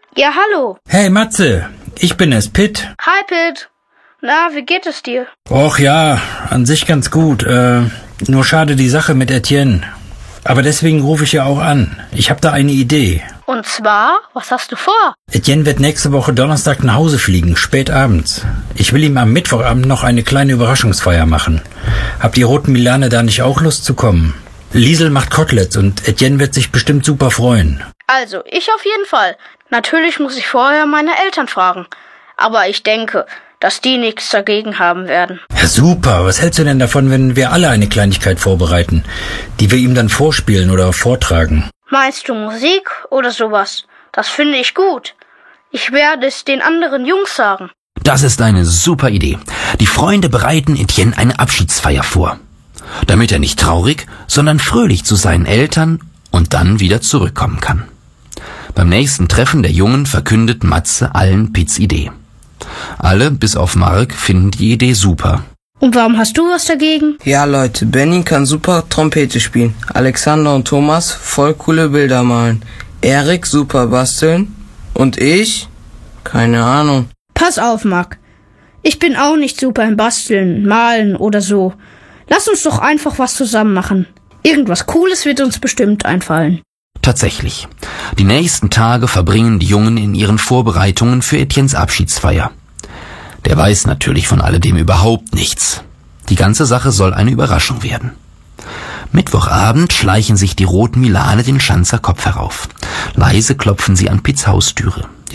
Ja, hallo. Hey Matze, ich bin es, Pitt. Hi, Pitt. Na, wie geht es dir? Och ja, an sich ganz gut. Nur schade die Sache mit Etienne. Aber deswegen rufe ich ja auch an. Ich habe da eine Idee. Und zwar, was hast du vor? Etienne wird nächste Woche Donnerstag nach Hause fliegen, spät abends. Ich will ihm am Mittwochabend noch eine kleine Überraschungsfeier machen. Habt ihr Roten Milane da nicht auch Lust zu kommen? Liesel macht Koteletts und Etienne wird sich bestimmt super freuen. Also, ich auf jeden Fall. Natürlich muss ich vorher meine Eltern fragen. Aber ich denke, dass die nichts dagegen haben werden. Ja, super. Was hältst du denn davon, wenn wir alle eine Kleinigkeit vorbereiten, die wir ihm dann vorspielen oder vortragen? Meinst du Musik oder sowas? Das finde ich gut. Ich werde es den anderen Jungs sagen. Das ist eine super Idee. Die Freunde bereiten Etienne eine Abschiedsfeier vor, damit er nicht traurig, sondern fröhlich zu seinen Eltern und dann wieder zurückkommen kann. Beim nächsten Treffen der Jungen verkündet Matze allen Pitts Idee. Alle, bis auf Mark, finden die Idee super. Und warum hast du was dagegen? Ja, Leute, Benny kann super Trompete spielen. Alexander und Thomas voll coole Bilder malen. Erik super basteln. Und ich? Keine Ahnung. Pass auf, Mark. Ich bin auch nicht super im Basteln, Malen oder so. Lass uns doch einfach was zusammen machen. Irgendwas Cooles wird uns bestimmt einfallen. Tatsächlich. Die nächsten Tage verbringen die Jungen in ihren Vorbereitungen für Etiennes Abschiedsfeier. Der weiß natürlich von alledem überhaupt nichts. Die ganze Sache soll eine Überraschung werden. Mittwochabend schleichen sich die Roten Milane den Schanzer Kopf herauf. Leise klopfen sie an Pitts Haustüre.